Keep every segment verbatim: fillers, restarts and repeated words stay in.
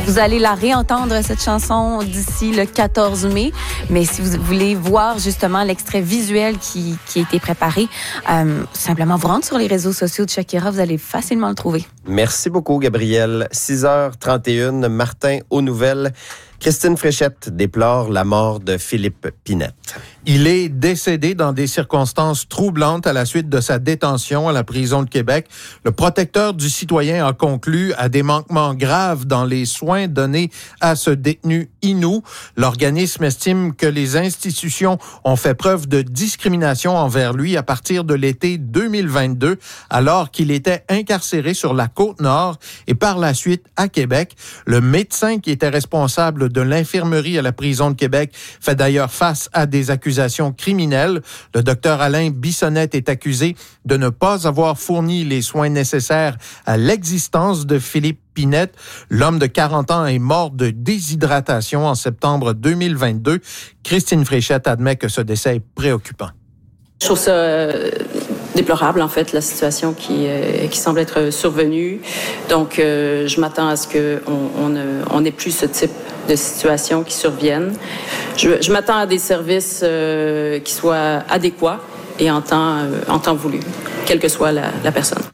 Vous allez la réentendre, cette chanson, d'ici le quatorze mai. Mais si vous voulez voir justement l'extrait visuel qui, qui a été préparé, euh, simplement vous rendre sur les réseaux sociaux de Shakira, vous allez facilement le trouver. Merci beaucoup, Gabrielle. six heures trente et une, Martin aux nouvelles. Christine Fréchette déplore la mort de Philippe Pinette. Il est décédé dans des circonstances troublantes à la suite de sa détention à la prison de Québec. Le protecteur du citoyen a conclu à des manquements graves dans les soins donnés à ce détenu inou. L'organisme estime que les institutions ont fait preuve de discrimination envers lui à partir de l'été deux mille vingt-deux, alors qu'il était incarcéré sur la Côte-Nord et par la suite à Québec. Le médecin qui était responsable de l'infirmerie à la prison de Québec fait d'ailleurs face à des accusations criminelles. Le docteur Alain Bissonnette est accusé de ne pas avoir fourni les soins nécessaires à l'existence de Philippe Pinette. L'homme de quarante ans est mort de déshydratation en septembre deux mille vingt-deux. Christine Fréchette admet que ce décès est préoccupant. Je trouve ça euh, déplorable, en fait, la situation qui, euh, qui semble être survenue. Donc, euh, je m'attends à ce qu'on on, on n'ait plus ce type de situation qui surviennent. Je, je m'attends à des services euh, qui soient adéquats et en temps, euh, en temps voulu, quelle que soit la, la personne.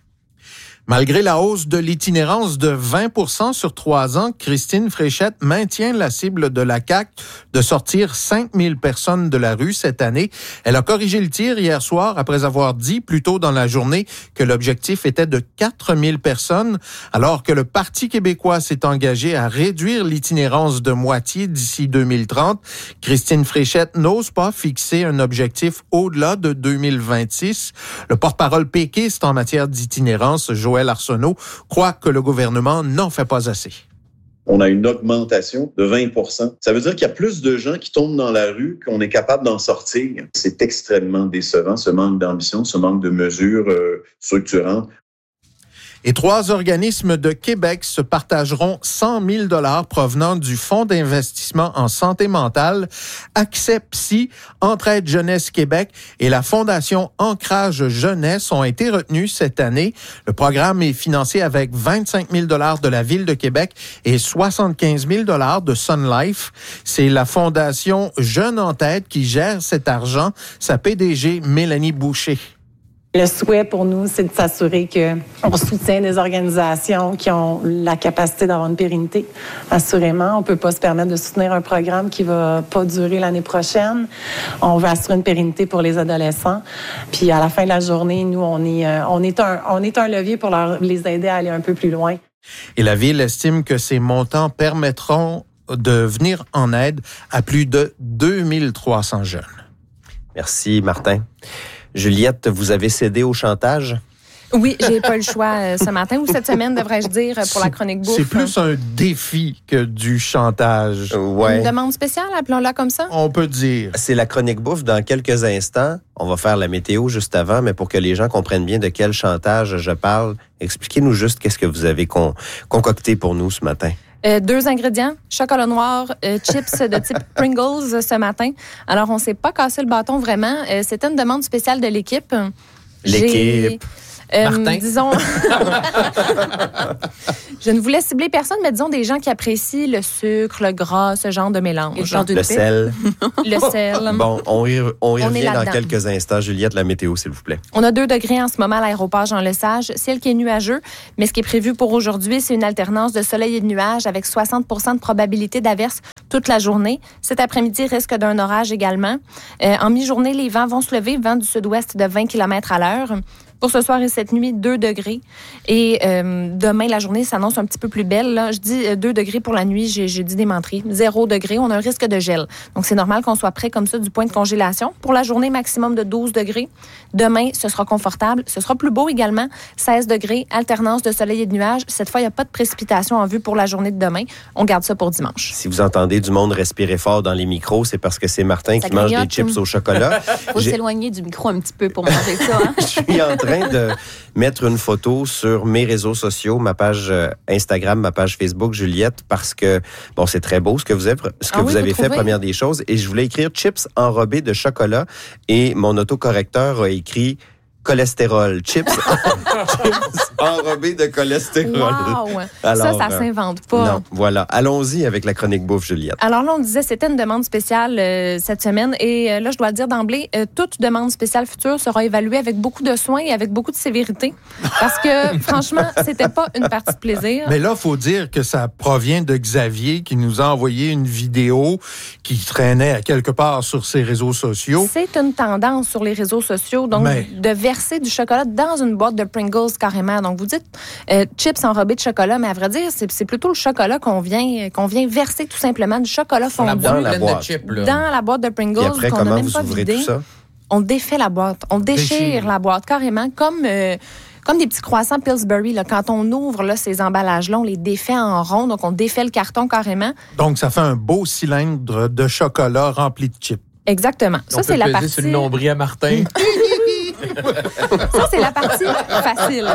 Malgré la hausse de l'itinérance de vingt pour cent sur trois ans, Christine Fréchette maintient la cible de la C A Q de sortir cinq mille personnes de la rue cette année. Elle a corrigé le tir hier soir après avoir dit plus tôt dans la journée que l'objectif était de quatre mille personnes, alors que le Parti québécois s'est engagé à réduire l'itinérance de moitié d'ici deux mille trente. Christine Fréchette n'ose pas fixer un objectif au-delà de deux mille vingt-six. Le porte-parole péquiste en matière d'itinérance, Joël Arsenault, croit que le gouvernement n'en fait pas assez. On a une augmentation de vingt pour cent. Ça veut dire qu'il y a plus de gens qui tombent dans la rue qu'on est capable d'en sortir. C'est extrêmement décevant, ce manque d'ambition, ce manque de mesures euh, structurantes. Et trois organismes de Québec se partageront cent mille dollars provenant du Fonds d'investissement en santé mentale, Accès Psy, Entraide Jeunesse Québec et la Fondation Ancrage Jeunesse ont été retenus cette année. Le programme est financé avec vingt-cinq mille dollars de la Ville de Québec et soixante-quinze mille dollars de Sun Life. C'est la Fondation Jeunes en Tête qui gère cet argent, sa P D G Mélanie Boucher. Le souhait pour nous, c'est de s'assurer qu'on soutient des organisations qui ont la capacité d'avoir une pérennité. Assurément, on ne peut pas se permettre de soutenir un programme qui ne va pas durer l'année prochaine. On veut assurer une pérennité pour les adolescents. Puis à la fin de la journée, nous, on est, on est, un, on est un levier pour leur, les aider à aller un peu plus loin. Et la Ville estime que ces montants permettront de venir en aide à plus de deux mille trois cents jeunes. Merci, Martin. Juliette, vous avez cédé au chantage? Oui, j'ai pas le choix euh, ce matin ou cette semaine, devrais-je dire, pour la chronique bouffe. C'est plus un défi que du chantage. Ouais. Une demande spéciale, appelons-la comme ça? On peut dire. C'est la chronique bouffe dans quelques instants. On va faire la météo juste avant, mais pour que les gens comprennent bien de quel chantage je parle, expliquez-nous juste qu'est-ce que vous avez con- concocté pour nous ce matin. Euh, deux ingrédients, chocolat noir, euh, chips de type Pringles ce matin. Alors, on s'est pas cassé le bâton vraiment. Euh, c'était une demande spéciale de l'équipe. L'équipe. J'ai, euh, Martin. Disons, je ne voulais cibler personne, mais disons des gens qui apprécient le sucre, le gras, ce genre de mélange. Et le genre de Le sel. Le sel. Bon, on y, on y On est revient dans là-dedans. quelques instants. Juliette, la météo, s'il vous plaît. On a deux degrés en ce moment à l'aéroport Jean-Lesage. Ciel qui est nuageux, mais ce qui est prévu pour aujourd'hui, c'est une alternance de soleil et de nuages avec soixante pour cent de probabilité d'averse toute la journée. Cet après-midi, risque d'un orage également. Euh, en mi-journée, les vents vont se lever, vent du sud-ouest de vingt kilomètres à l'heure. Pour ce soir et cette nuit, deux degrés. Et euh, demain, la journée s'annonce un petit peu plus belle. Là. Je dis deux degrés pour la nuit, j'ai, j'ai dit des menteries. zéro degré, on a un risque de gel. Donc, c'est normal qu'on soit prêt comme ça du point de congélation. Pour la journée, maximum de douze degrés. Demain, ce sera confortable. Ce sera plus beau également. seize degrés, alternance de soleil et de nuages. Cette fois, il n'y a pas de précipitation en vue pour la journée de demain. On garde ça pour dimanche. Si vous entendez du monde respirer fort dans les micros, c'est parce que c'est Martin Ça qui mange grignote. des chips au chocolat. Faut J'ai- s'éloigner du micro un petit peu pour manger ça. Hein? Je suis en train de mettre une photo sur mes réseaux sociaux, ma page euh, Instagram, ma page Facebook, Juliette, parce que, bon, c'est très beau ce que vous avez, ce que Ah vous oui, avez vous fait, trouvez? première des choses, et je voulais écrire chips enrobés de chocolat, et mon autocorrecteur a écrit cholestérol. Chips, chips enrobés de cholestérol. Wow! Alors, ça, ça s'invente pas. Non, voilà. Allons-y avec la chronique bouffe, Juliette. Alors là, on disait c'était une demande spéciale euh, cette semaine. Et euh, là, je dois le dire d'emblée, euh, toute demande spéciale future sera évaluée avec beaucoup de soins et avec beaucoup de sévérité. Parce que, franchement, c'était pas une partie de plaisir. Mais là, il faut dire que ça provient de Xavier qui nous a envoyé une vidéo qui traînait à quelque part sur ses réseaux sociaux. C'est une tendance sur les réseaux sociaux, donc Mais... de verser du chocolat dans une boîte de Pringles carrément. Donc, vous dites euh, chips enrobés de chocolat, mais à vrai dire, c'est, c'est plutôt le chocolat qu'on vient, qu'on vient verser tout simplement, du chocolat fondu dans la boîte. De chips, là. dans la boîte de Pringles. Et après, qu'on comment n'a même vous pas ouvrez vidé. tout ça? On défait la boîte. On déchire, Déchire. la boîte carrément, comme... Euh, Comme des petits croissants Pillsbury, là, quand on ouvre là, ces emballages-là, on les défait en rond, donc on défait le carton carrément. Donc, ça fait un beau cylindre de chocolat rempli de chips. Exactement. On Ça, c'est peut la peser partie... sur le nombril à Martin. Ça, c'est la partie facile.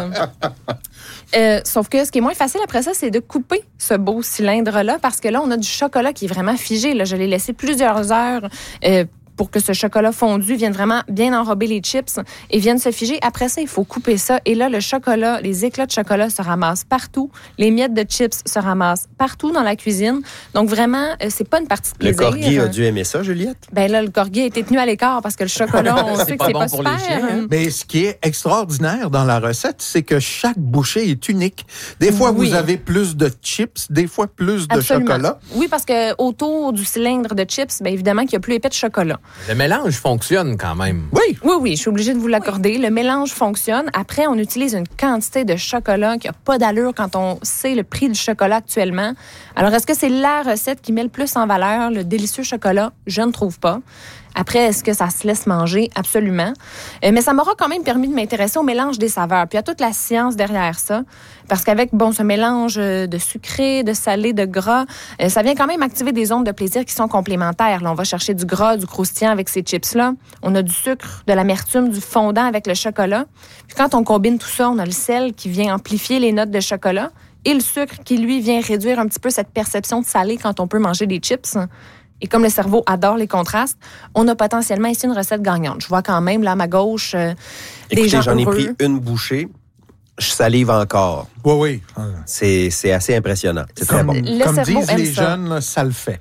Euh, sauf que ce qui est moins facile après ça, c'est de couper ce beau cylindre-là, parce que là, on a du chocolat qui est vraiment figé. Là. Je l'ai laissé plusieurs heures euh, pour que ce chocolat fondu vienne vraiment bien enrober les chips et vienne se figer. Après ça, il faut couper ça. Et là, le chocolat, les éclats de chocolat se ramassent partout. Les miettes de chips se ramassent partout dans la cuisine. Donc vraiment, euh, c'est pas une partie de Le plaisir. corgi a dû aimer ça, Juliette? Ben là, le corgi a été tenu à l'écart parce que le chocolat, on C'est sait que pas c'est bon pas pour les super. chiens. Mais ce qui est extraordinaire dans la recette, c'est que chaque bouchée est unique. Des fois, Oui. vous avez plus de chips, des fois plus de Absolument. chocolat. Oui, parce que autour du cylindre de chips, bien évidemment qu'il y a plus épais de chocolat. Le mélange fonctionne quand même. Oui. Oui, oui, je suis obligée de vous l'accorder. Le mélange fonctionne. Après, on utilise une quantité de chocolat qui n'a pas d'allure quand on sait le prix du chocolat actuellement. Alors, est-ce que c'est la recette qui met le plus en valeur le délicieux chocolat? Je ne trouve pas. Après, est-ce que ça se laisse manger? Absolument. Euh, mais ça m'aura quand même permis de m'intéresser au mélange des saveurs, puis à toute la science derrière ça. Parce qu'avec, bon, ce mélange de sucré, de salé, de gras, euh, ça vient quand même activer des ondes de plaisir qui sont complémentaires. Là, on va chercher du gras, du croustillant avec ces chips-là. On a du sucre, de l'amertume, du fondant avec le chocolat. Puis quand on combine tout ça, on a le sel qui vient amplifier les notes de chocolat et le sucre qui, lui, vient réduire un petit peu cette perception de salé quand on peut manger des chips. Et comme le cerveau adore les contrastes, on a potentiellement ici une recette gagnante. Je vois quand même, là, à ma gauche, euh, des Écoutez, gens j'en ai heureux. pris une bouchée. Je salive encore. Oui, oui. C'est, c'est assez impressionnant. C'est très bon. Le Comme cerveau disent aime les ça. jeunes, là, ça le fait.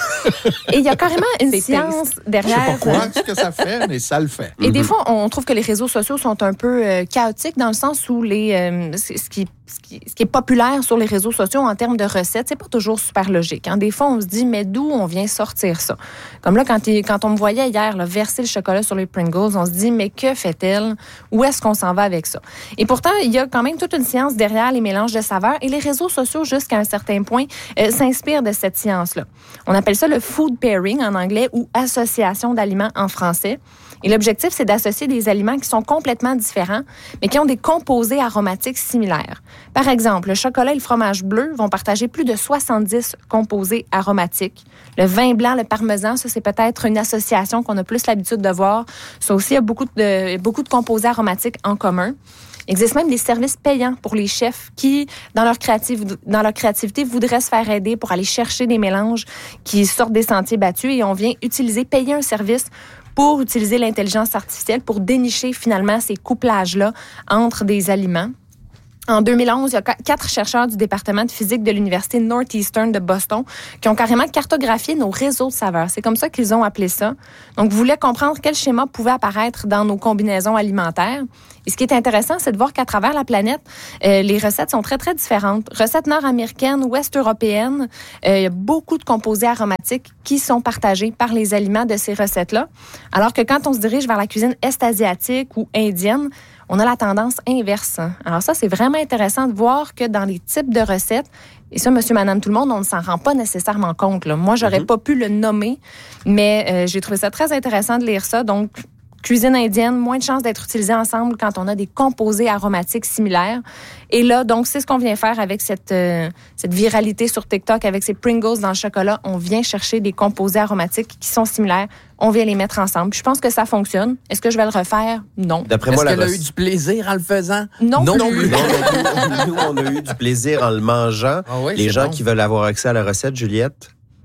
Et il y a carrément une C'est science Je sais derrière. pas quoi, ce que ça fait, mais ça le fait. Et des fois, on trouve que les réseaux sociaux sont un peu euh, chaotiques dans le sens où les, euh, ce, ce qui, ce, qui, ce qui est populaire sur les réseaux sociaux en termes de recettes, c'est pas toujours super logique. Hein. Des fois, on se dit, mais d'où on vient sortir ça? Comme là, quand, il, quand on me voyait hier là, verser le chocolat sur les Pringles, on se dit, mais que fait-elle? Où est-ce qu'on s'en va avec ça? Et pourtant, il y a quand même toute une science derrière les mélanges de saveurs et les réseaux sociaux, jusqu'à un certain point, euh, s'inspirent de cette science-là. On appelle ça le food pairing en anglais ou association d'aliments en français. Et l'objectif, c'est d'associer des aliments qui sont complètement différents, mais qui ont des composés aromatiques similaires. Par exemple, le chocolat et le fromage bleu vont partager plus de soixante-dix composés aromatiques. Le vin blanc, le parmesan, ça, c'est peut-être une association qu'on a plus l'habitude de voir. Ça aussi, il y a beaucoup de, beaucoup de composés aromatiques en commun. Il existe même des services payants pour les chefs qui, dans leur, créative, dans leur créativité, voudraient se faire aider pour aller chercher des mélanges qui sortent des sentiers battus et on vient utiliser, payer un service pour utiliser l'intelligence artificielle pour dénicher finalement ces couplages-là entre des aliments. En deux mille onze, il y a quatre chercheurs du département de physique de l'Université Northeastern de Boston qui ont carrément cartographié nos réseaux de saveurs. C'est comme ça qu'ils ont appelé ça. Donc, ils voulaient comprendre quel schéma pouvait apparaître dans nos combinaisons alimentaires. Et ce qui est intéressant, c'est de voir qu'à travers la planète, euh, les recettes sont très, très différentes. Recettes nord-américaines, ouest-européennes, euh, il y a beaucoup de composés aromatiques qui sont partagés par les aliments de ces recettes-là. Alors que quand on se dirige vers la cuisine est-asiatique ou indienne, on a la tendance inverse. Alors ça, c'est vraiment intéressant de voir que dans les types de recettes, et ça, monsieur, madame, tout le monde, on ne s'en rend pas nécessairement compte. Là. Moi, j'aurais mm-hmm. pas pu le nommer, mais euh, j'ai trouvé ça très intéressant de lire ça. Donc, cuisine indienne, moins de chances d'être utilisées ensemble quand on a des composés aromatiques similaires. Et là, donc, c'est ce qu'on vient faire avec cette, euh, cette viralité sur TikTok, avec ces Pringles dans le chocolat. On vient chercher des composés aromatiques qui sont similaires. On vient les mettre ensemble. Puis je pense que ça fonctionne. Est-ce que je vais le refaire? Non. D'après Est-ce moi, qu'elle la a rec- eu du plaisir en le faisant? Non, non plus. plus. Non, mais nous, nous, on a eu du plaisir en le mangeant. Ah oui, Les c'est gens bon. qui veulent avoir accès à la recette, Juliette?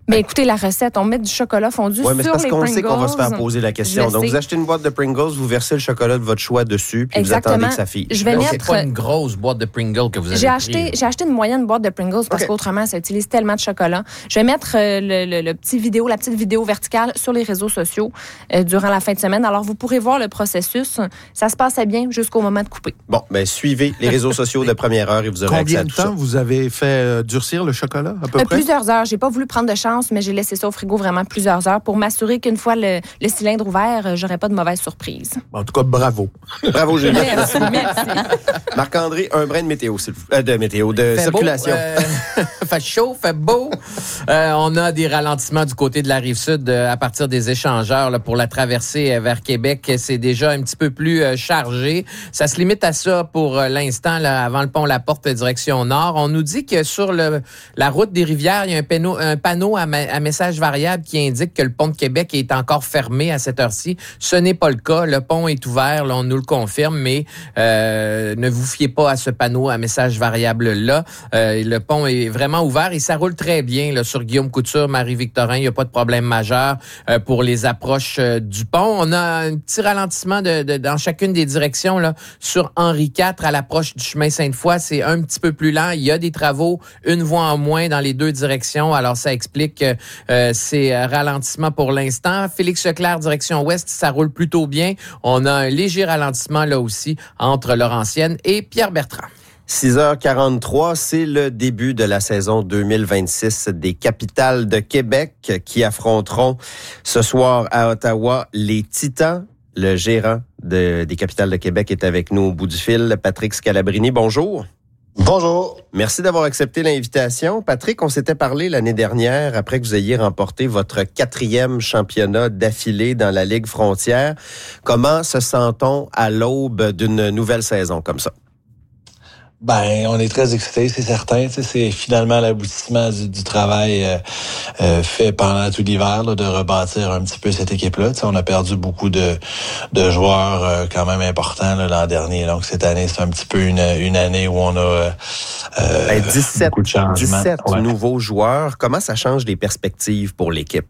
Ben écoutez, la recette, on met du chocolat fondu ouais, mais sur parce les qu'on Pringles. sait qu'on va se faire poser la question. Donc, sais. vous achetez une boîte de Pringles, vous versez le chocolat de votre choix dessus, puis Exactement. vous attendez que ça fige. Je vais Donc, mettre... c'est pas une grosse boîte de Pringles que vous avez J'ai pris. acheté, j'ai acheté une moyenne boîte de Pringles parce Okay. qu'autrement, ça utilise tellement de chocolat. Je vais mettre euh, le, le, le petit vidéo, la petite vidéo verticale sur les réseaux sociaux euh, durant la fin de semaine. Alors, vous pourrez voir le processus. Ça se passait bien jusqu'au moment de couper. Bon, ben suivez les réseaux sociaux de Première Heure et vous aurez accès Combien à de tout ça. temps vous avez fait euh, durcir le chocolat, à peu Euh, près? plusieurs heures. J'ai pas voulu prendre de chance, mais j'ai laissé ça au frigo vraiment plusieurs heures pour m'assurer qu'une fois le, le cylindre ouvert, euh, j'aurais pas de mauvaise surprise. En tout cas, bravo. Bravo, Julie. Merci, merci. Marc-André, un brin de météo, s'il vous plaît. Euh, de météo, de Fait circulation. beau, euh, fait chaud, fait beau. Euh, on a des ralentissements du côté de la Rive-Sud euh, à partir des échangeurs là, pour la traversée euh, vers Québec. C'est déjà un petit peu plus euh, chargé. Ça se limite à ça pour euh, l'instant, là, avant le pont La Porte, direction nord. On nous dit que sur le, la route des Rivières, il y a un panneau, un panneau à, ma, à message variable qui indique que le pont de Québec est encore fermé à cette heure-ci. Ce n'est pas le cas. Le pont est ouvert, là, on nous le confirme, mais euh, ne vous fiez pas à ce panneau à message variable-là. Euh, le pont est vraiment ouvert et ça roule très bien là, sur Guillaume Couture, Marie-Victorin. Il n'y a pas de problème majeur euh, pour les approches euh, du pont. On a un petit ralentissement de, de, dans chacune des directions là, sur Henri quatre à l'approche du chemin Sainte-Foy. C'est un petit peu plus lent. Il y a des travaux, une voie en moins dans les deux directions. Alors, ça explique euh, ces ralentissements pour l'instant. Félix Leclerc, direction ouest, ça roule plutôt bien. On a un léger ralentissement là aussi entre Laurentienne et Pierre-Bertrand. six heures quarante-trois, c'est le début de la saison deux mille vingt-six des Capitales de Québec qui affronteront ce soir à Ottawa les Titans. Le gérant de, des Capitales de Québec est avec nous au bout du fil, Patrick Scalabrini. Bonjour. Bonjour. Merci d'avoir accepté l'invitation. Patrick, on s'était parlé l'année dernière après que vous ayez remporté votre quatrième championnat d'affilée dans la Ligue Frontière. Comment se sent-on à l'aube d'une nouvelle saison comme ça? Ben, on est très excités, c'est certain. Tu sais, c'est finalement l'aboutissement du, du travail euh, euh, fait pendant tout l'hiver là, de rebâtir un petit peu cette équipe-là. Tu sais, on a perdu beaucoup de, de joueurs euh, quand même importants là, l'an dernier. Donc cette année, c'est un petit peu une, une année où on a euh, ben, dix-sept, beaucoup de changements. dix-sept ouais. nouveaux joueurs. Comment ça change les perspectives pour l'équipe?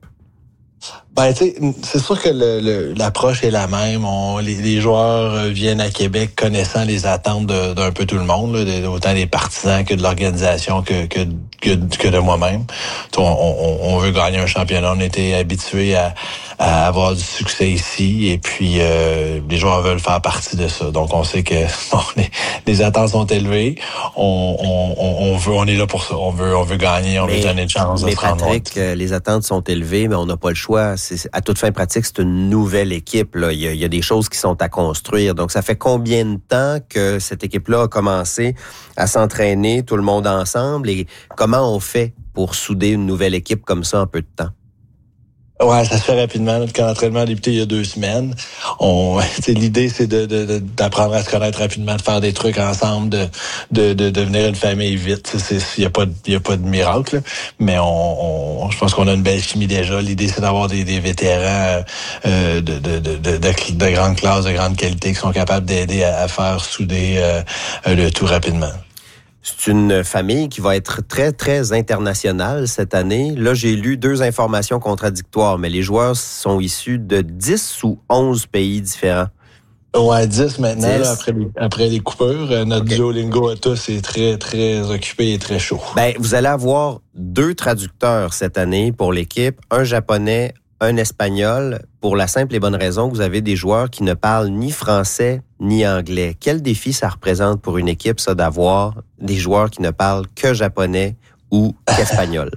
Ben, tu sais, c'est sûr que le, le, l'approche est la même. On, les, les joueurs viennent à Québec connaissant les attentes de, d'un peu tout le monde, là, autant des partisans que de l'organisation que, que, que, que de moi-même. On, on, on veut gagner un championnat. On était habitués à, à avoir du succès ici et puis euh, les joueurs veulent faire partie de ça. Donc, on sait que bon, les, les attentes sont élevées. On, on, on veut, on est là pour ça. On veut, on veut gagner. On mais, veut donner de chance. Mais de se rendre Patrick, loin. les attentes sont élevées, mais on n'a pas le choix. C'est, à toute fin pratique, c'est une nouvelle équipe. Là. Il y a, il y a des choses qui sont à construire. Donc, ça fait combien de temps que cette équipe-là a commencé à s'entraîner, tout le monde ensemble? Et comment on fait pour souder une nouvelle équipe comme ça en peu de temps? Ouais, ça se fait rapidement. Notre camp d'entraînement a débuté il y a deux semaines. On, l'idée, c'est de, de, de, d'apprendre à se connaître rapidement, de faire des trucs ensemble, de, de, de devenir une famille vite. Il n'y a pas de, il y a pas de miracle, là. Mais on, on, je pense qu'on a une belle chimie déjà. L'idée, c'est d'avoir des, des vétérans euh, de, de, de, de, de, de grande classe, de grande qualité, qui sont capables d'aider à, à faire souder euh, le tout rapidement. C'est une famille qui va être très, très internationale cette année. Là, j'ai lu deux informations contradictoires, mais les joueurs sont issus de dix ou onze pays différents. Ouais, dix maintenant, dix. Là, après, les, après les coupures. Euh, notre Okay. Duolingo à tous est très, très occupé et très chaud. Ben, vous allez avoir deux traducteurs cette année pour l'équipe, un japonais, un espagnol, pour la simple et bonne raison que vous avez des joueurs qui ne parlent ni français ni anglais. Quel défi ça représente pour une équipe, ça, d'avoir des joueurs qui ne parlent que japonais ou qu'espagnol?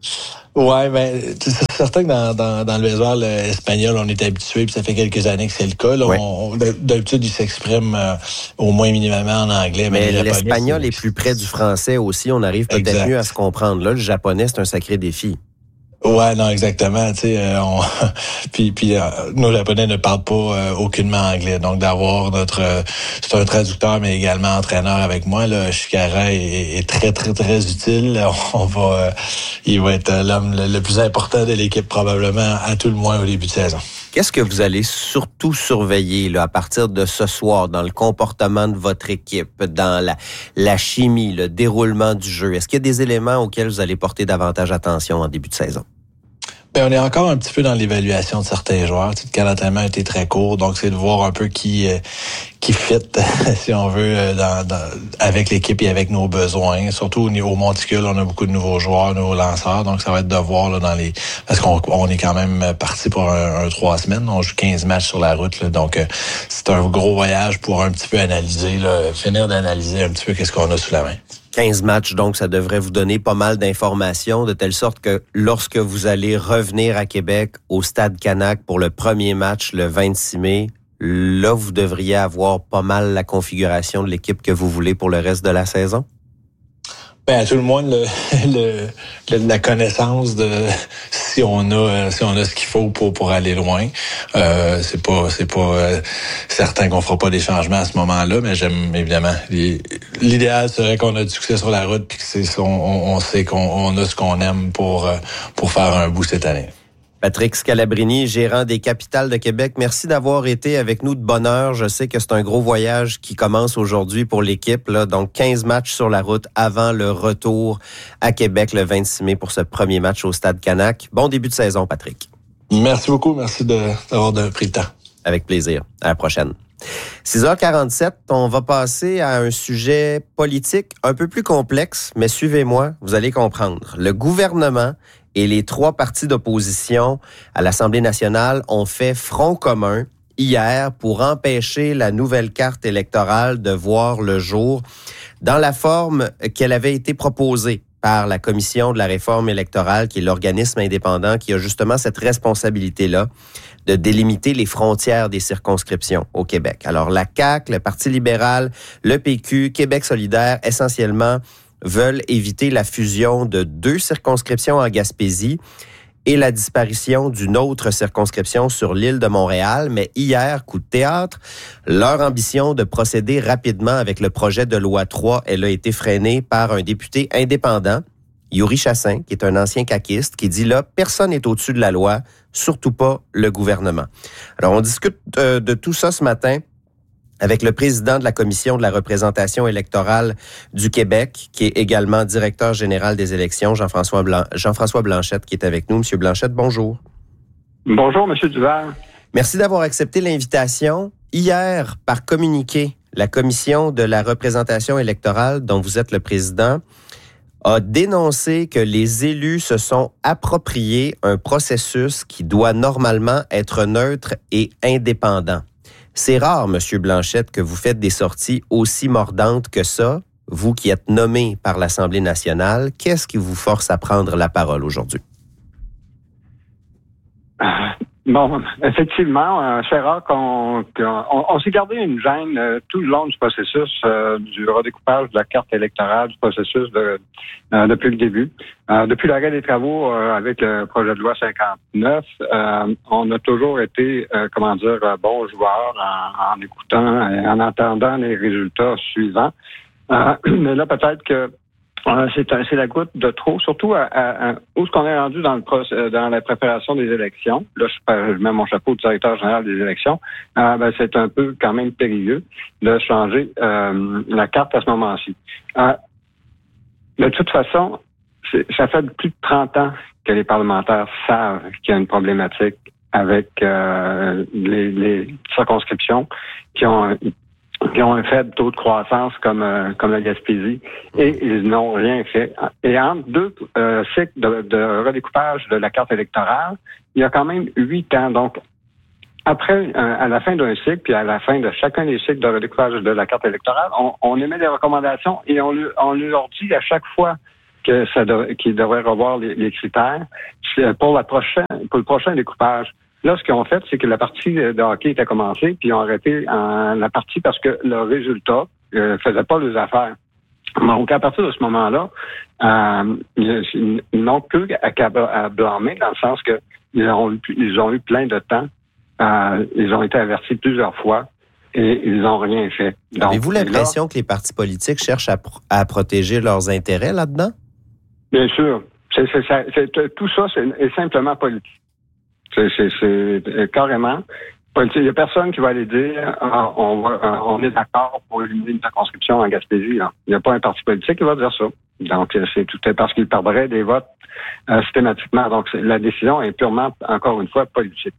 Ouais, ben, c'est certain que dans, dans, dans le visuel euh, espagnol, on est habitué, puis ça fait quelques années que c'est le cas. Là, ouais. on, d'habitude, ils s'expriment euh, au moins minimum en anglais. Mais, mais l'espagnol c'est... est plus près du français aussi. On arrive peut-être exact. mieux à se comprendre. Là, le japonais, c'est un sacré défi. Ouais, non, exactement. Tu sais, euh, on... puis, puis euh, nos Japonais ne parlent pas euh, aucunement anglais, donc d'avoir notre, euh, c'est un traducteur, mais également entraîneur avec moi. Là, Shikara est, est très, très, très utile. On va, euh, il va être l'homme le, le plus important de l'équipe probablement, à tout le moins au début de saison. Qu'est-ce que vous allez surtout surveiller là, à partir de ce soir dans le comportement de votre équipe, dans la, la chimie, le déroulement du jeu? Est-ce qu'il y a des éléments auxquels vous allez porter davantage attention en début de saison? Ben, on est encore un petit peu dans l'évaluation de certains joueurs. Le camp d'entraînement a été très court, donc c'est de voir un peu qui euh, qui fit, si on veut, dans, dans, avec l'équipe et avec nos besoins. Surtout au niveau monticule, on a beaucoup de nouveaux joueurs, nouveaux lanceurs, donc ça va être de voir là, dans les... Parce qu'on on est quand même parti pour un, un trois semaines. On joue quinze matchs sur la route, là, donc euh, c'est un gros voyage pour un petit peu analyser, là, finir d'analyser un petit peu qu'est-ce qu'on a sous la main. quinze matchs, donc ça devrait vous donner pas mal d'informations, de telle sorte que lorsque vous allez revenir à Québec au Stade Canac pour le premier match le vingt-six mai, là, vous devriez avoir pas mal la configuration de l'équipe que vous voulez pour le reste de la saison? Ben, à tout le moins, le, le, le, la connaissance de si on a si on a ce qu'il faut pour pour aller loin. Euh, c'est pas c'est pas euh, certain qu'on fera pas des changements à ce moment-là, mais j'aime évidemment. L'idéal serait qu'on a du succès sur la route, puis que c'est on, on sait qu'on on a ce qu'on aime pour pour faire un bout cette année. Patrick Scalabrini, gérant des Capitales de Québec, merci d'avoir été avec nous de bonne heure. Je sais que c'est un gros voyage qui commence aujourd'hui pour l'équipe, là, donc quinze matchs sur la route avant le retour à Québec le vingt-six mai pour ce premier match au Stade Canac. Bon début de saison, Patrick. Merci beaucoup, merci de, d'avoir de, pris le temps. Avec plaisir. À la prochaine. six heures quarante-sept, on va passer à un sujet politique un peu plus complexe, mais suivez-moi, vous allez comprendre. Le gouvernement et les trois partis d'opposition à l'Assemblée nationale ont fait front commun hier pour empêcher la nouvelle carte électorale de voir le jour dans la forme qu'elle avait été proposée par la Commission de la réforme électorale, qui est l'organisme indépendant qui a justement cette responsabilité-là de délimiter les frontières des circonscriptions au Québec. Alors, la C A Q, le Parti libéral, le P Q, Québec solidaire, essentiellement, veulent éviter la fusion de deux circonscriptions en Gaspésie et la disparition d'une autre circonscription sur l'île de Montréal. Mais hier, coup de théâtre, leur ambition de procéder rapidement avec le projet de loi trois, elle a été freinée par un député indépendant, Yuri Chassin, qui est un ancien caquiste, qui dit là, personne n'est au-dessus de la loi, surtout pas le gouvernement. Alors, on discute euh, de tout ça ce matin avec le président de la Commission de la représentation électorale du Québec, qui est également directeur général des élections, Jean-François Blan- Jean-François Blanchette, qui est avec nous. Monsieur Blanchette, bonjour. Bonjour, Monsieur Duval. Merci d'avoir accepté l'invitation. Hier, par communiqué, la Commission de la représentation électorale, dont vous êtes le président, a dénoncé que les élus se sont appropriés un processus qui doit normalement être neutre et indépendant. C'est rare, Monsieur Blanchette, que vous faites des sorties aussi mordantes que ça, vous qui êtes nommé par l'Assemblée nationale. Qu'est-ce qui vous force à prendre la parole aujourd'hui? Euh, bon, effectivement, euh, c'est rare qu'on, qu'on on, on s'est gardé une gêne euh, tout le long du processus euh, du redécoupage de la carte électorale, du processus de, euh, depuis le début. Euh, depuis l'arrêt des travaux euh, avec le projet de loi cinquante-neuf, euh, on a toujours été, euh, comment dire, bons joueurs en, en écoutant et en entendant les résultats suivants. Euh, mais là, peut-être que euh, c'est, un, c'est la goutte de trop, surtout à, à, à où est-ce qu'on est rendu dans le process, dans la préparation des élections. Là, je, je mets mon chapeau de directeur général des élections. Euh, ben, c'est un peu quand même périlleux de changer euh, la carte à ce moment-ci. Euh, de toute façon, c'est, ça fait plus de trente ans que les parlementaires savent qu'il y a une problématique avec euh, les, les circonscriptions qui ont qui ont un faible taux de croissance comme euh, comme la Gaspésie, et ils n'ont rien fait. Et entre deux euh, cycles de, de redécoupage de la carte électorale, il y a quand même huit ans. Donc, après, euh, à la fin d'un cycle, puis à la fin de chacun des cycles de redécoupage de la carte électorale, on, on émet des recommandations et on, on leur dit à chaque fois que ça de, qu'ils devraient revoir les, les critères pour la prochaine, pour le prochain découpage. Là, ce qu'ils ont fait, c'est que la partie de hockey était commencée, puis ils ont arrêté en, la partie parce que le résultat euh, faisait pas les affaires. Donc, à partir de ce moment-là, euh, ils, ils n'ont que à, à blâmer, dans le sens que ils ont eu, ils ont eu plein de temps. Euh, ils ont été avertis plusieurs fois et ils n'ont rien fait. Donc, avez-vous l'impression là, que les partis politiques cherchent à, pr- à protéger leurs intérêts là-dedans? Bien sûr. C'est, c'est, c'est, c'est, tout ça, c'est, est simplement politique. C'est, c'est, c'est carrément politique. Il n'y a personne qui va aller dire ah, on, va, on est d'accord pour éliminer une circonscription en Gaspésie. Là. Il n'y a pas un parti politique qui va dire ça. Donc, c'est tout parce qu'il perdrait des votes euh, systématiquement. Donc, la décision est purement, encore une fois, politique.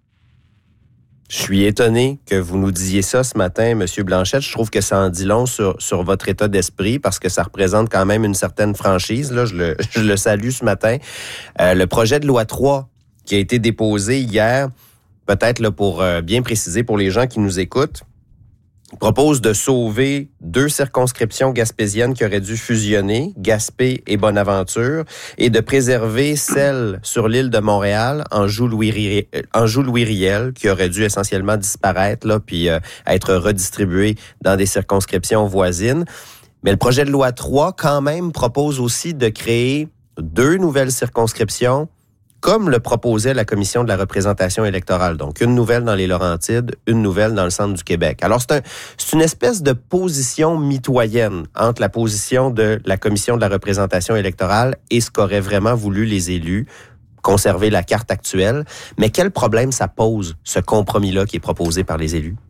Je suis étonné que vous nous disiez ça ce matin, M. Blanchette. Je trouve que ça en dit long sur, sur votre état d'esprit parce que ça représente quand même une certaine franchise. Là, je le, je le salue ce matin. Euh, le projet de loi trois qui a été déposé hier, peut-être là pour euh, bien préciser pour les gens qui nous écoutent, propose de sauver deux circonscriptions gaspésiennes qui auraient dû fusionner, Gaspé et Bonaventure, et de préserver celle sur l'île de Montréal, Anjou-Louis Riel, qui aurait dû essentiellement disparaître là, puis euh, être redistribuée dans des circonscriptions voisines. Mais le projet de loi trois, quand même, propose aussi de créer deux nouvelles circonscriptions, comme le proposait la Commission de la représentation électorale. Donc, une nouvelle dans les Laurentides, une nouvelle dans le centre du Québec. Alors, c'est, un, c'est une espèce de position mitoyenne entre la position de la Commission de la représentation électorale et ce qu'auraient vraiment voulu les élus, conserver la carte actuelle. Mais quel problème ça pose, ce compromis-là qui est proposé par les élus?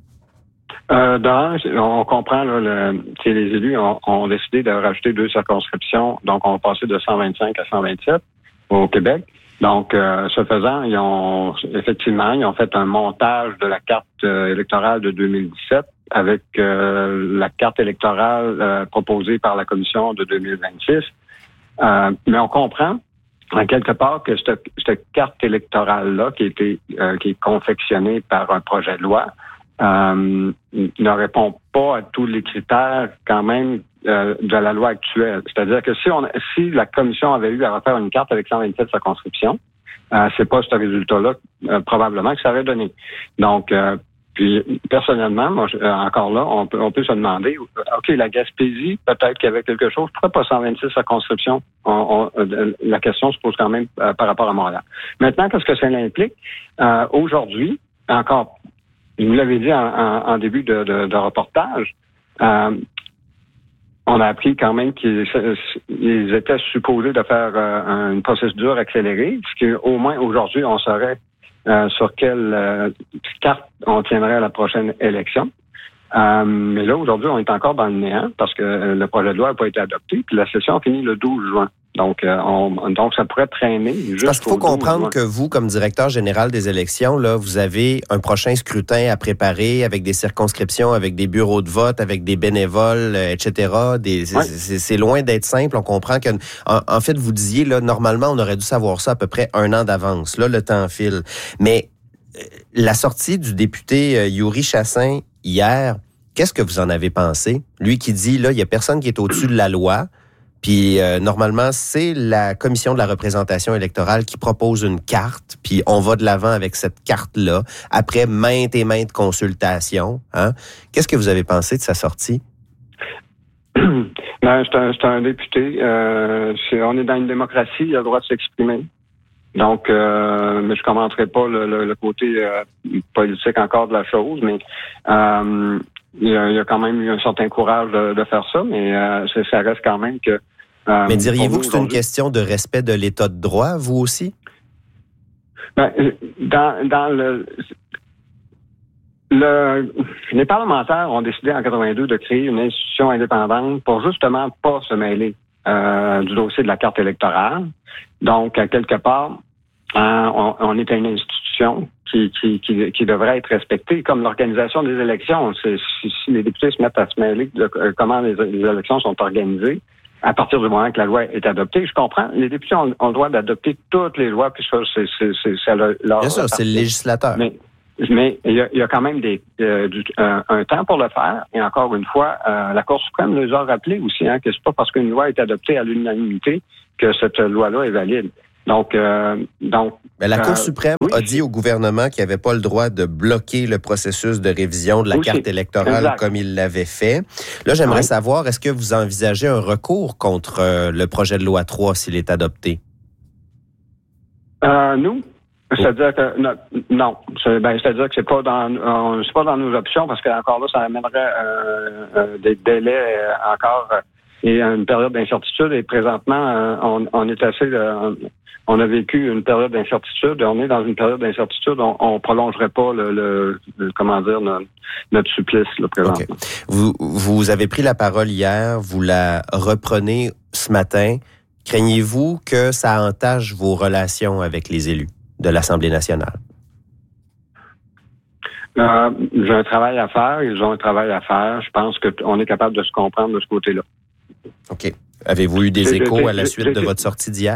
Euh, dans, on comprend, là, le, les élus ont, ont décidé de rajouter deux circonscriptions. Donc, on va passer de cent vingt-cinq à cent vingt-sept au Québec. Donc, euh, ce faisant, ils ont effectivement, ils ont fait un montage de la carte euh, électorale de deux mille dix-sept avec euh, la carte électorale euh, proposée par la Commission de deux mille vingt-six. Euh, mais on comprend, en quelque part, que cette, cette carte électorale-là, qui a été, euh, qui est confectionnée par un projet de loi, euh, ne répond pas à tous les critères, quand même, Euh, de la loi actuelle. C'est-à-dire que si on si la commission avait eu à refaire une carte avec cent vingt-sept circonscriptions, euh, c'est pas ce résultat-là euh, probablement que ça aurait donné. Donc, euh, puis personnellement, moi, je, euh, encore là, on peut on peut se demander, ok, la Gaspésie, peut-être qu'il y avait quelque chose. Pourquoi pas cent vingt-six circonscriptions? On, on, euh, la question se pose quand même euh, par rapport à Montréal. Maintenant, qu'est-ce que ça implique? Euh, aujourd'hui, encore, vous l'avez dit en, en, en début de, de, de reportage. Euh, On a appris quand même qu'ils ils étaient supposés de faire euh, une procédure accélérée, puisqu'au moins aujourd'hui, on saurait euh, sur quelle euh, carte on tiendrait à la prochaine élection. Euh, mais là, aujourd'hui, on est encore dans le néant parce que le projet de loi n'a pas été adopté, puis la session finit le douze juin. Donc, euh, on, donc ça pourrait traîner jusqu'au Parce qu'il faut comprendre que vous, comme directeur général des élections, là, vous avez un prochain scrutin à préparer avec des circonscriptions, avec des bureaux de vote, avec des bénévoles, et cetera. Des, ouais. c'est, c'est loin d'être simple. On comprend que, en, en fait, vous disiez, là, normalement, on aurait dû savoir ça à peu près un an d'avance. Là, le temps file. Mais euh, la sortie du député euh, Yuri Chassin hier, qu'est-ce que vous en avez pensé? Lui qui dit, là, il y a personne qui est au-dessus de la loi. Puis euh, normalement, c'est la Commission de la représentation électorale qui propose une carte, puis on va de l'avant avec cette carte-là, après maintes et maintes consultations. Hein? Qu'est-ce que vous avez pensé de sa sortie? Ben, c'est, un, c'est un député. Euh, c'est, on est dans une démocratie, il a le droit de s'exprimer. Donc, euh, mais je ne commenterai pas le, le, le côté euh, politique encore de la chose, mais... Euh, Il y, a, il y a quand même eu un certain courage de, de faire ça, mais euh, ça reste quand même que... Euh, mais diriez-vous que c'est une question de respect de l'état de droit, vous aussi? Ben, dans, dans le, le... Les parlementaires ont décidé en quatre-vingt-deux de créer une institution indépendante pour justement pas se mêler euh, du dossier de la carte électorale. Donc, à quelque part, hein, on, on est une institution Qui, qui, qui, qui devrait être respecté, comme l'organisation des élections. C'est, si, si les députés se mettent à se mêler de euh, comment les, les élections sont organisées, à partir du moment que la loi est adoptée, je comprends, les députés ont, ont le droit d'adopter toutes les lois, puis ça, c'est, c'est, c'est, c'est leur... Bien sûr, c'est le législateur. Mais, mais il y a, il y a quand même des, euh, du, un, un temps pour le faire, et encore une fois, euh, la Cour suprême nous a rappelé aussi hein, que c'est pas parce qu'une loi est adoptée à l'unanimité que cette loi-là est valide. Donc, euh, donc. Mais la Cour euh, suprême oui. a dit au gouvernement qu'il n'avait pas le droit de bloquer le processus de révision de la oui, carte électorale exact. Comme il l'avait fait. Là, j'aimerais oui. savoir, est-ce que vous envisagez un recours contre euh, le projet de loi trois s'il est adopté? Euh, nous? C'est-à-dire que non, non. C'est, ben, c'est-à-dire que c'est pas dans euh, c'est pas dans nos options parce que encore là, ça amènerait euh, euh, des délais euh, encore euh, et une période d'incertitude. Et présentement, euh, on, on est assez euh, on a vécu une période d'incertitude. On est dans une période d'incertitude. On, on prolongerait pas le, le, le comment dire notre, notre supplice là, présentement. Okay. Vous vous avez pris la parole hier. Vous la reprenez ce matin. craignez-vous que ça entache vos relations avec les élus de l'Assemblée nationale? Euh, j'ai un travail à faire, ils ont un travail à faire. Je pense qu'on est capable de se comprendre de ce côté-là. OK. Avez-vous eu des J'ai- échos j'ai- à la suite j'ai- de votre sortie d'hier?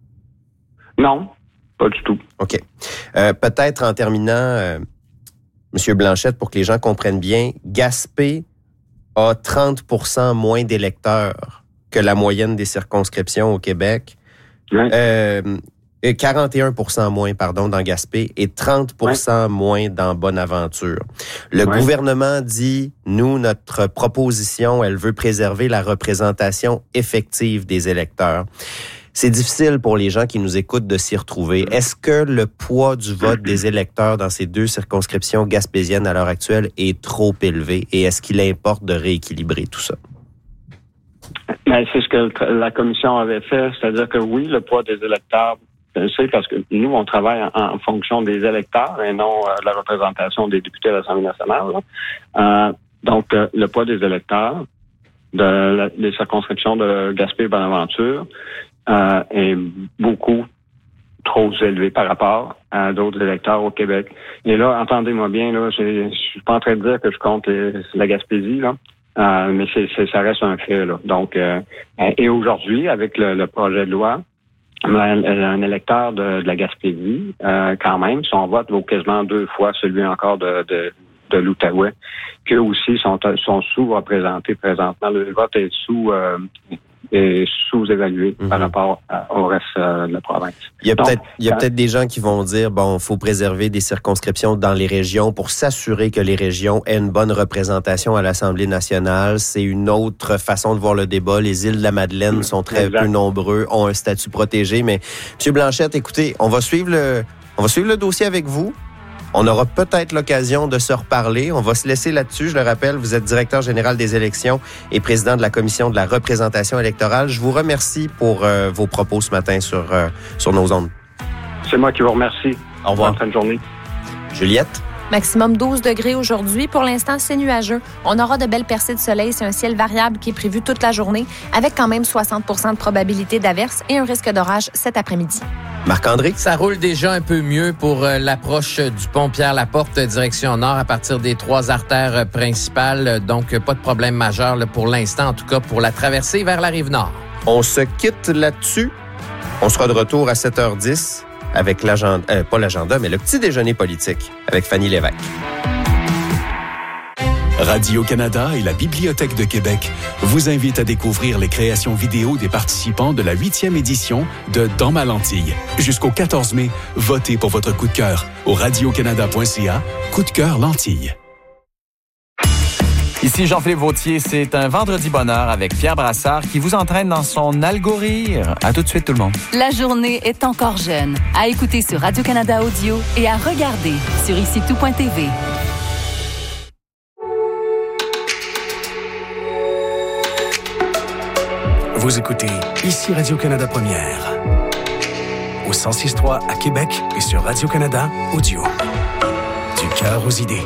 Non, pas du tout. OK. Euh, peut-être en terminant, euh, M. Blanchette, pour que les gens comprennent bien, Gaspé a trente pour cent moins d'électeurs que la moyenne des circonscriptions au Québec. Ouais. Euh, quarante et un pour cent moins, pardon, dans Gaspé et trente pour cent ouais. moins dans Bonaventure. Le ouais. gouvernement dit, nous, notre proposition, elle veut préserver la représentation effective des électeurs. C'est difficile pour les gens qui nous écoutent de s'y retrouver. Est-ce que le poids du vote des électeurs dans ces deux circonscriptions gaspésiennes à l'heure actuelle est trop élevé et est-ce qu'il importe de rééquilibrer tout ça? Ben, c'est ce que la commission avait fait, c'est-à-dire que oui, le poids des électeurs, c'est parce que nous, on travaille en, en fonction des électeurs et non euh, de la représentation des députés à l'Assemblée nationale. Euh, donc, euh, le poids des électeurs de la, des circonscriptions de Gaspé et Bonaventure euh, est beaucoup trop élevé par rapport à d'autres électeurs au Québec. Et là, entendez-moi bien, là, je suis pas en train de dire que je compte les, la Gaspésie, là. Euh, mais c'est, c'est, ça reste un fait, là. Donc, euh, et aujourd'hui, avec le, le projet de loi, un électeur de, de la Gaspésie, euh, quand même, son vote vaut quasiment deux fois celui encore de, de, de l'Outaouais, qu'eux aussi sont, sont sous-représentés présentement. Le vote est sous euh, est sous-évalué mm-hmm. par rapport à, au reste euh, de la province. Il y a, Donc, peut-être, il y a quand... peut-être des gens qui vont dire, bon, il faut préserver des circonscriptions dans les régions pour s'assurer que les régions aient une bonne représentation à l'Assemblée nationale. C'est une autre façon de voir le débat. Les îles de la Madeleine mmh, sont très exact. peu nombreux, ont un statut protégé. Mais, M. Blanchette, écoutez, on va suivre le, on va suivre le dossier avec vous. On aura peut-être l'occasion de se reparler. On va se laisser là-dessus. Je le rappelle, vous êtes directeur général des élections et président de la commission de la représentation électorale. Je vous remercie pour euh, vos propos ce matin sur, euh, sur nos ondes. C'est moi qui vous remercie. Au revoir. Bonne fin de journée. Juliette? Maximum douze degrés aujourd'hui. Pour l'instant, c'est nuageux. On aura de belles percées de soleil. C'est un ciel variable qui est prévu toute la journée avec quand même soixante pour cent de probabilité d'averse et un risque d'orage cet après-midi. Marc-André? Ça roule déjà un peu mieux pour euh, l'approche du pont Pierre-Laporte, direction nord, à partir des trois artères euh, principales. Donc, euh, pas de problème majeur là, pour l'instant, en tout cas pour la traversée vers la Rive-Nord. On se quitte là-dessus. On sera de retour à sept heures dix avec l'agenda, euh, pas l'agenda, mais le petit déjeuner politique avec Fanny Lévesque. Radio-Canada et la Bibliothèque de Québec vous invitent à découvrir les créations vidéo des participants de la huitième édition de Dans ma lentille. Jusqu'au quatorze mai, votez pour votre coup de cœur au radiocanada point c a. Coup de cœur lentille. Ici Jean-Philippe Vautier, c'est un vendredi bonheur avec Pierre Brassard qui vous entraîne dans son algorithme. À tout de suite tout le monde. La journée est encore jeune. À écouter sur Radio-Canada Audio et à regarder sur ici tout point t v. Vous écoutez ici Radio-Canada Première. Au cent six point trois à Québec et sur Radio-Canada Audio. Du cœur aux idées.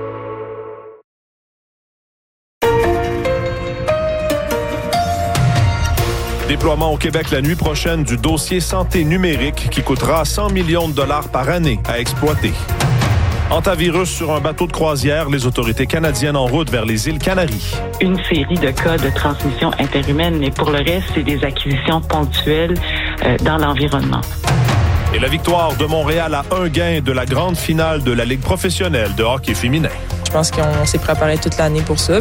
Déploiement au Québec la nuit prochaine du dossier santé numérique qui coûtera cent millions de dollars par année à exploiter. Antivirus sur un bateau de croisière, les autorités canadiennes en route vers les îles Canaries. Une série de cas de transmission interhumaine, mais pour le reste, c'est des acquisitions ponctuelles euh, dans l'environnement. Et la victoire de Montréal à un gain de la grande finale de la Ligue professionnelle de hockey féminin. Je pense qu'on s'est préparé toute l'année pour ça.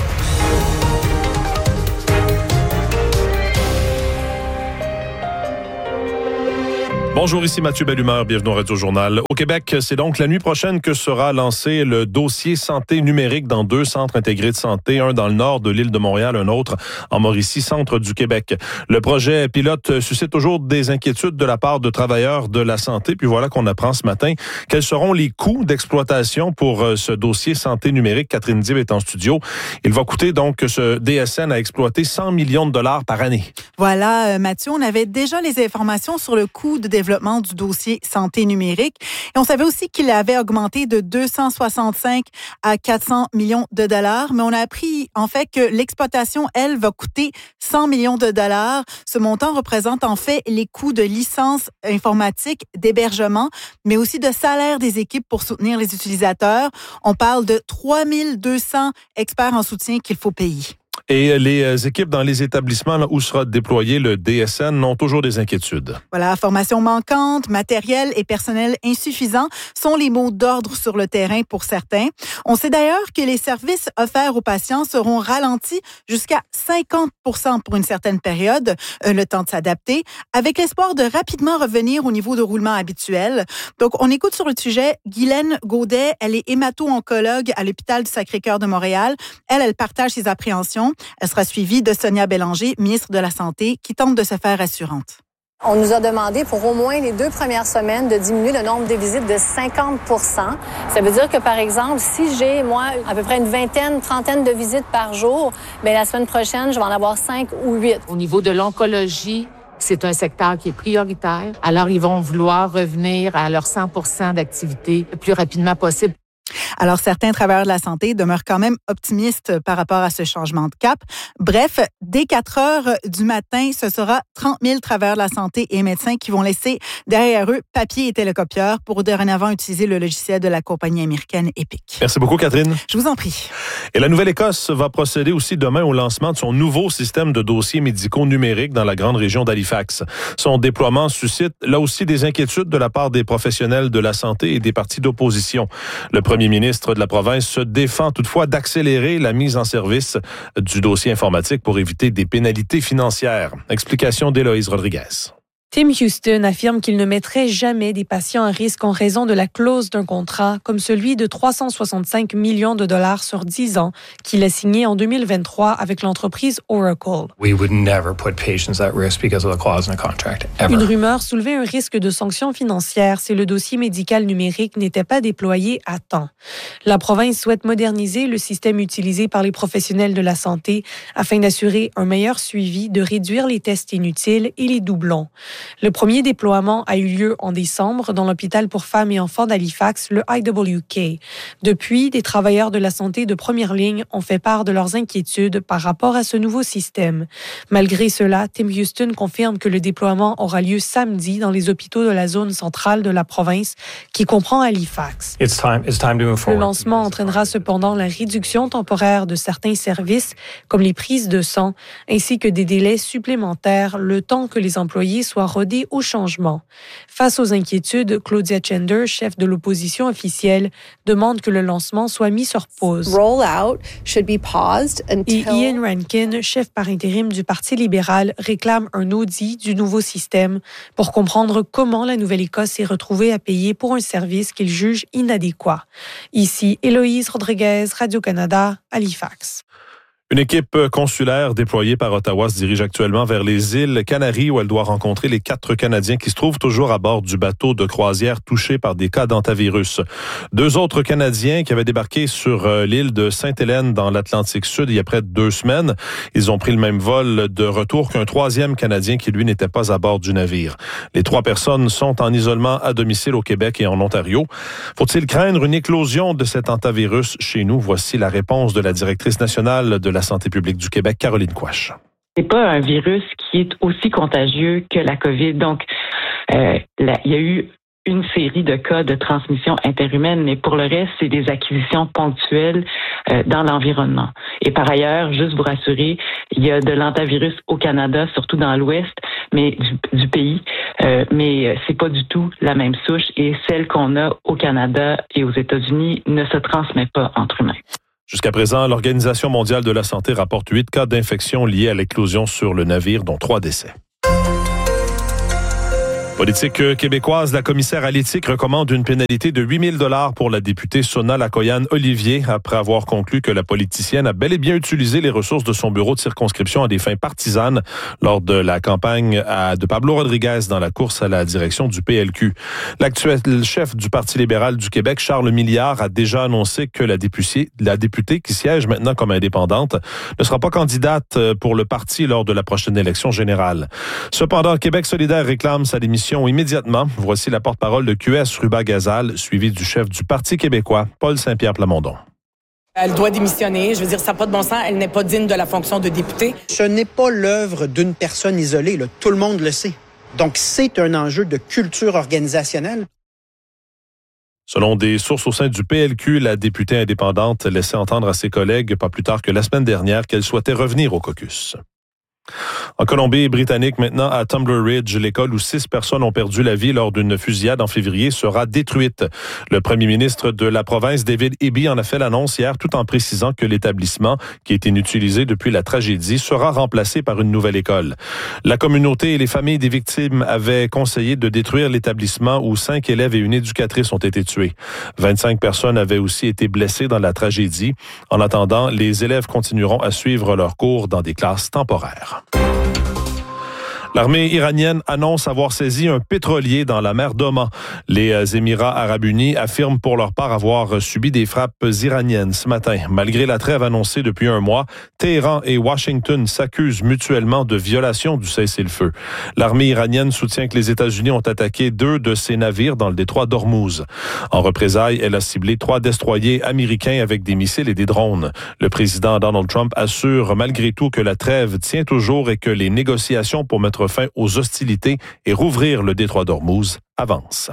Bonjour, ici Mathieu Bellumeur, bienvenue au Radio Journal. Au Québec, c'est donc la nuit prochaine que sera lancé le dossier santé numérique dans deux centres intégrés de santé, un dans le nord de l'île de Montréal, un autre en Mauricie, centre du Québec. Le projet pilote suscite toujours des inquiétudes de la part de travailleurs de la santé, puis voilà qu'on apprend ce matin quels seront les coûts d'exploitation pour ce dossier santé numérique. Catherine Dib est en studio. Il va coûter donc ce D S N à exploiter cent millions de dollars par année. Voilà, Mathieu, on avait déjà les informations sur le coût de développement développement du dossier santé numérique. Et on savait aussi qu'il avait augmenté de deux cent soixante-cinq à quatre cents millions de dollars. Mais on a appris, en fait, que l'exploitation, elle, va coûter cent millions de dollars. Ce montant représente, en fait, les coûts de licences informatiques, d'hébergement, mais aussi de salaire des équipes pour soutenir les utilisateurs. On parle de trois mille deux cents experts en soutien qu'il faut payer. Et les équipes dans les établissements là, où sera déployé le D S N ont toujours des inquiétudes. Voilà, formation manquante, matériel et personnel insuffisant sont les mots d'ordre sur le terrain pour certains. On sait d'ailleurs que les services offerts aux patients seront ralentis jusqu'à cinquante pour cent pour une certaine période, euh, le temps de s'adapter, avec l'espoir de rapidement revenir au niveau de roulement habituel. Donc, on écoute sur le sujet Guylaine Gaudet. Elle est hémato-oncologue à l'hôpital du Sacré-Cœur de Montréal. Elle, elle partage ses appréhensions. Elle sera suivie de Sonia Bélanger, ministre de la Santé, qui tente de se faire rassurante. On nous a demandé pour au moins les deux premières semaines de diminuer le nombre de visites de cinquante pour cent. Ça veut dire que, par exemple, si j'ai, moi, à peu près une vingtaine, trentaine de visites par jour, bien, la semaine prochaine, je vais en avoir cinq ou huit. Au niveau de l'oncologie, c'est un secteur qui est prioritaire. Alors, ils vont vouloir revenir à leur cent pour cent d'activité le plus rapidement possible. Alors, certains travailleurs de la santé demeurent quand même optimistes par rapport à ce changement de cap. Bref, dès quatre heures du matin, ce sera trente mille travailleurs de la santé et médecins qui vont laisser derrière eux papier et télécopieur pour dorénavant utiliser le logiciel de la compagnie américaine Epic. Merci beaucoup, Catherine. Je vous en prie. Et la Nouvelle-Écosse va procéder aussi demain au lancement de son nouveau système de dossiers médicaux numériques dans la grande région d'Halifax. Son déploiement suscite là aussi des inquiétudes de la part des professionnels de la santé et des partis d'opposition. Le premier ministre de la province se défend toutefois d'accélérer la mise en service du dossier informatique pour éviter des pénalités financières. Explication d'Éloïse Rodriguez. Tim Houston affirme qu'il ne mettrait jamais des patients à risque en raison de la clause d'un contrat comme celui de trois cent soixante-cinq millions de dollars sur dix ans qu'il a signé en deux mille vingt-trois avec l'entreprise Oracle. We would never put patients at risk because of the clause in the contract, ever. Une rumeur soulevait un risque de sanctions financières si le dossier médical numérique n'était pas déployé à temps. La province souhaite moderniser le système utilisé par les professionnels de la santé afin d'assurer un meilleur suivi, de réduire les tests inutiles et les doublons. Le premier déploiement a eu lieu en décembre dans l'hôpital pour femmes et enfants d'Halifax, le I W K. Depuis, des travailleurs de la santé de première ligne ont fait part de leurs inquiétudes par rapport à ce nouveau système. Malgré cela, Tim Houston confirme que le déploiement aura lieu samedi dans les hôpitaux de la zone centrale de la province, qui comprend Halifax. It's time, it's time to move forward. Le lancement entraînera cependant la réduction temporaire de certains services, comme les prises de sang, ainsi que des délais supplémentaires, le temps que les employés soient rodés au changement. Face aux inquiétudes, Claudia Chender, chef de l'opposition officielle, demande que le lancement soit mis sur pause. Rollout should be paused until... Et Ian Rankin, chef par intérim du Parti libéral, réclame un audit du nouveau système pour comprendre comment la Nouvelle-Écosse s'est retrouvée à payer pour un service qu'il juge inadéquat. Ici, Héloïse Rodriguez, Radio-Canada, Halifax. Une équipe consulaire déployée par Ottawa se dirige actuellement vers les îles Canaries où elle doit rencontrer les quatre Canadiens qui se trouvent toujours à bord du bateau de croisière touché par des cas d'hantavirus. Deux autres Canadiens qui avaient débarqué sur l'île de Sainte-Hélène dans l'Atlantique Sud il y a près de deux semaines. Ils ont pris le même vol de retour qu'un troisième Canadien qui, lui, n'était pas à bord du navire. Les trois personnes sont en isolement à domicile au Québec et en Ontario. Faut-il craindre une éclosion de cet hantavirus chez nous? Voici la réponse de la directrice nationale de la santé publique du Québec, Caroline Quach. C'est pas un virus qui est aussi contagieux que la COVID. Donc, euh, là, il y a eu une série de cas de transmission interhumaine, mais pour le reste, c'est des acquisitions ponctuelles euh, dans l'environnement. Et par ailleurs, juste vous rassurer, il y a de l'hantavirus au Canada, surtout dans l'ouest, mais du, du pays, euh, mais c'est pas du tout la même souche. Et celle qu'on a au Canada et aux États-Unis ne se transmet pas entre humains. Jusqu'à présent, l'Organisation mondiale de la santé rapporte huit cas d'infection liés à l'éclosion sur le navire, dont trois décès. Politique québécoise, la commissaire à l'éthique recommande une pénalité de huit mille dollars pour la députée Sona Lakoyan-Olivier après avoir conclu que la politicienne a bel et bien utilisé les ressources de son bureau de circonscription à des fins partisanes lors de la campagne à, de Pablo Rodriguez dans la course à la direction du P L Q. L'actuel chef du Parti libéral du Québec, Charles Milliard, a déjà annoncé que la députée, la députée qui siège maintenant comme indépendante ne sera pas candidate pour le parti lors de la prochaine élection générale. Cependant, Québec solidaire réclame sa démission démission immédiatement. Voici la porte-parole de Q S, Ruba Gazal, suivie du chef du Parti québécois, Paul Saint-Pierre Plamondon. Elle doit démissionner. Je veux dire, ça n'a pas de bon sens. Elle n'est pas digne de la fonction de députée. Ce n'est pas l'œuvre d'une personne isolée, là. Tout le monde le sait. Donc, c'est un enjeu de culture organisationnelle. Selon des sources au sein du P L Q, la députée indépendante laissait entendre à ses collègues, pas plus tard que la semaine dernière, qu'elle souhaitait revenir au caucus. En Colombie-Britannique, maintenant à Tumbler Ridge, l'école où six personnes ont perdu la vie lors d'une fusillade en février sera détruite. Le premier ministre de la province, David Eby, en a fait l'annonce hier tout en précisant que l'établissement, qui est inutilisé depuis la tragédie, sera remplacé par une nouvelle école. La communauté et les familles des victimes avaient conseillé de détruire l'établissement où cinq élèves et une éducatrice ont été tués. vingt-cinq personnes avaient aussi été blessées dans la tragédie. En attendant, les élèves continueront à suivre leurs cours dans des classes temporaires. L'armée iranienne annonce avoir saisi un pétrolier dans la mer d'Oman. Les Émirats arabes unis affirment pour leur part avoir subi des frappes iraniennes ce matin. Malgré la trêve annoncée depuis un mois, Téhéran et Washington s'accusent mutuellement de violation du cessez-le-feu. L'armée iranienne soutient que les États-Unis ont attaqué deux de ses navires dans le détroit d'Ormuz. En représailles, elle a ciblé trois destroyers américains avec des missiles et des drones. Le président Donald Trump assure malgré tout que la trêve tient toujours et que les négociations pour mettre fin aux hostilités et rouvrir le détroit d'Ormuz avance.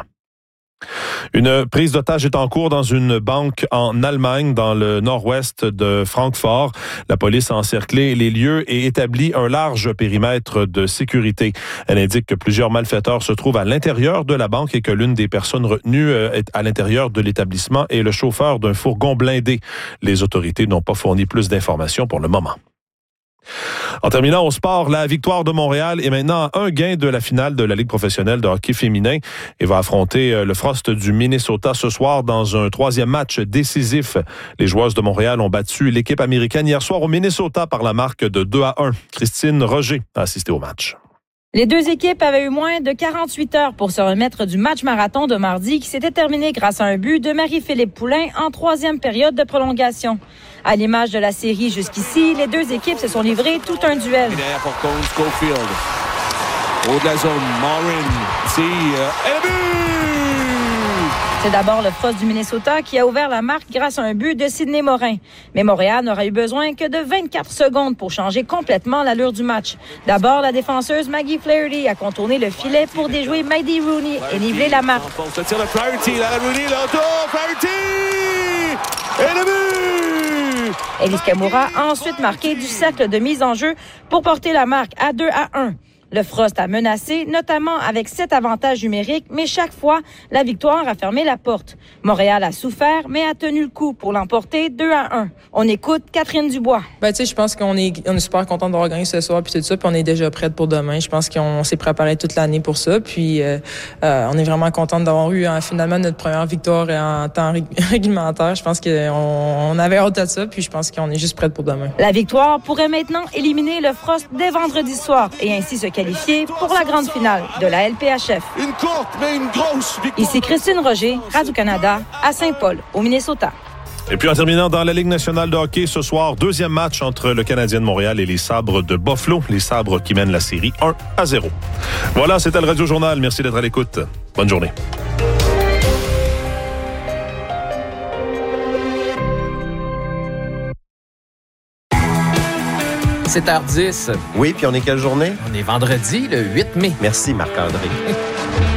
Une prise d'otage est en cours dans une banque en Allemagne, dans le nord-ouest de Francfort. La police a encerclé les lieux et établi un large périmètre de sécurité. Elle indique que plusieurs malfaiteurs se trouvent à l'intérieur de la banque et que l'une des personnes retenues est à l'intérieur de l'établissement est le chauffeur d'un fourgon blindé. Les autorités n'ont pas fourni plus d'informations pour le moment. En terminant au sport, la victoire de Montréal est maintenant à un gain de la finale de la Ligue professionnelle de hockey féminin et va affronter le Frost du Minnesota ce soir dans un troisième match décisif. Les joueuses de Montréal ont battu l'équipe américaine hier soir au Minnesota par la marque de deux à un. Christine Roger a assisté au match. Les deux équipes avaient eu moins de quarante-huit heures pour se remettre du match marathon de mardi qui s'était terminé grâce à un but de Marie-Philippe Poulain en troisième période de prolongation. À l'image de la série jusqu'ici, les deux équipes se sont livrées tout un duel. Au de la zone, Marin, c'est euh, un but! C'est d'abord le Frost du Minnesota qui a ouvert la marque grâce à un but de Sidney Morin. Mais Montréal n'aura eu besoin que de vingt-quatre secondes pour changer complètement l'allure du match. D'abord, la défenseuse Maggie Flaherty a contourné le filet pour déjouer Maddie Rooney et niveler la marque. Ça tire le Flaherty, là, la Rooney, l'auto, Flaherty! Et le but! Elise Kamura a ensuite marqué du cercle de mise en jeu pour porter la marque à deux à un. Le Frost a menacé, notamment avec sept avantages numériques, mais chaque fois, la victoire a fermé la porte. Montréal a souffert, mais a tenu le coup pour l'emporter deux à un. On écoute Catherine Dubois. Ben, tu sais, je pense qu'on est, on est super content d'avoir gagné ce soir, puis tout ça, puis on est déjà prête pour demain. Je pense qu'on s'est préparé toute l'année pour ça, puis euh, euh, on est vraiment content d'avoir eu hein, finalement notre première victoire en temps rég- réglementaire. Je pense qu'on on avait hâte de ça, puis je pense qu'on est juste prête pour demain. La victoire pourrait maintenant éliminer le Frost dès vendredi soir et ainsi se qualifié pour la grande finale de la L P H F. Une courte, mais une grosse victoire. Ici Christine Roger, Radio-Canada, à Saint-Paul, au Minnesota. Et puis en terminant dans la Ligue nationale de hockey ce soir, deuxième match entre le Canadien de Montréal et les Sabres de Buffalo. Les Sabres qui mènent la série un à zéro. Voilà, c'était le Radio Journal. Merci d'être à l'écoute. Bonne journée. sept heures dix. Oui, puis on est quelle journée? On est vendredi, le huit mai. Merci, Marc-André.